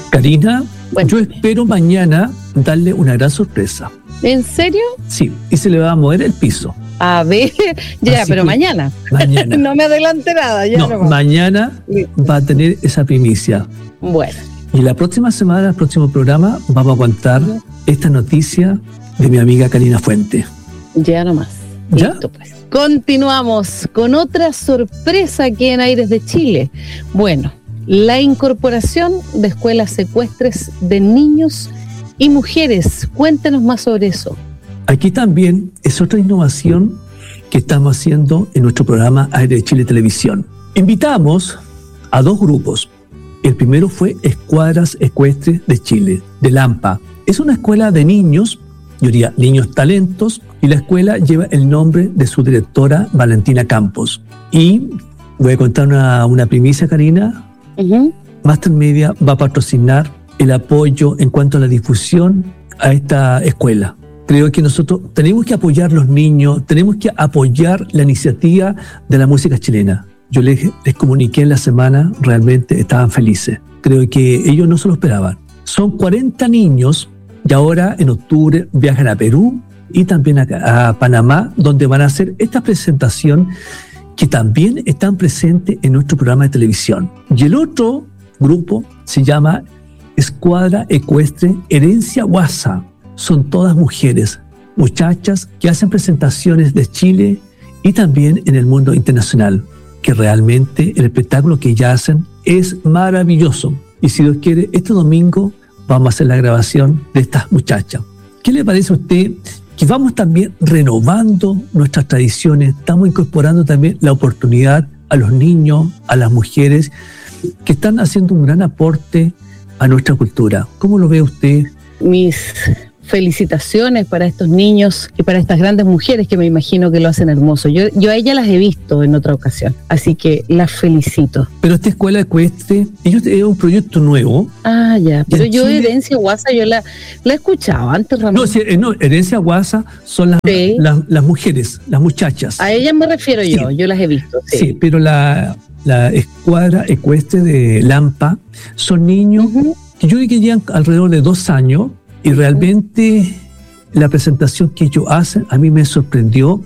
Karina, Bueno. yo espero mañana darle una gran sorpresa. ¿En serio? Sí, y se le va a mover el piso. A ver, ya, Así pero que mañana. Mañana. No me adelante nada, ya No, nomás. mañana va a tener esa primicia. Bueno, Y la próxima semana, el próximo programa, vamos a contar esta noticia de mi amiga Karina Fuente. ya nomás. ¿Ya? Listo, pues. Continuamos con otra sorpresa aquí en Aires de Chile. Bueno, la incorporación de escuelas ecuestres de niños y mujeres. Cuéntenos más sobre eso. Aquí también es otra innovación que estamos haciendo en nuestro programa Aire de Chile Televisión. Invitamos a 2 grupos. El primero fue Escuadras Ecuestres de Chile, de Lampa. Es una escuela de niños, yo diría niños talentos, y la escuela lleva el nombre de su directora, Valentina Campos. Y voy a contar una primicia, Karina. Master Media va a patrocinar el apoyo en cuanto a la difusión a esta escuela. Creo que nosotros tenemos que apoyar a los niños, tenemos que apoyar la iniciativa de la música chilena. Yo les comuniqué en la semana, realmente estaban felices. Creo que ellos no se lo esperaban. Son 40 niños y ahora en octubre viajan a Perú y también a Panamá, donde van a hacer esta presentación que también están presentes en nuestro programa de televisión. Y el otro grupo se llama Escuadra Ecuestre Herencia Guasa. Son todas mujeres, muchachas que hacen presentaciones de Chile y también en el mundo internacional, que realmente el espectáculo que ellas hacen es maravilloso. Y si Dios quiere, este domingo vamos a hacer la grabación de estas muchachas. ¿Qué le parece a usted? Que vamos también renovando nuestras tradiciones, estamos incorporando también la oportunidad a los niños, a las mujeres, que están haciendo un gran aporte a nuestra cultura. ¿Cómo lo ve usted? Mis felicitaciones para estos niños y para estas grandes mujeres que me imagino que lo hacen hermoso. Yo a ellas las he visto en otra ocasión, así que las felicito. Pero esta escuela ecuestre, ellos es un proyecto nuevo. Ah, ya. Pero yo Chile, Herencia Guasa, yo la he escuchado antes, Ramón. No, Herencia Guasa son las mujeres, las muchachas. A ellas me refiero yo las he visto. Sí, pero la escuadra ecuestre de Lampa son niños que yo diría que llevan alrededor de 2 años. Y realmente la presentación que ellos hacen a mí me sorprendió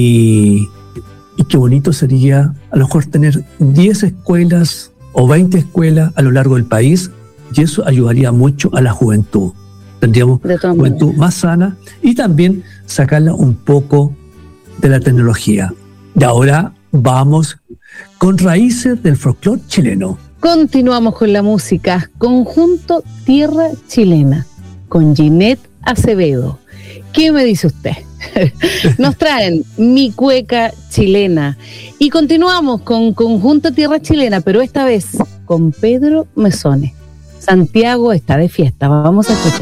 y qué bonito sería a lo mejor tener 10 escuelas o 20 escuelas a lo largo del país, y eso ayudaría mucho a la juventud. Tendríamos juventud más sana y también sacarla un poco de la tecnología. Y ahora vamos con raíces del folclore chileno. Continuamos con la música. Conjunto Tierra Chilena, con Ginette Acevedo. ¿Qué me dice usted? Nos traen Mi Cueca Chilena. Y continuamos con Conjunto Tierra Chilena, pero esta vez con Pedro Mesones. Santiago está de fiesta. Vamos a escuchar.